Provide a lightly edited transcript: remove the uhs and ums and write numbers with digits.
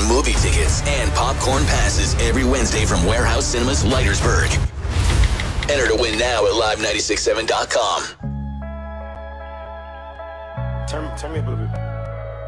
movie tickets and popcorn passes every Wednesday from Warehouse Cinemas, Leitersburg. Enter to win now at live967.com. Turn me up a little bit.